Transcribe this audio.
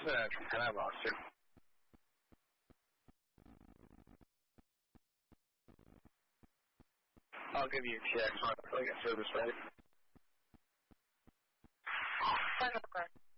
and I lost you. I'll give you a TX1 until I get service ready.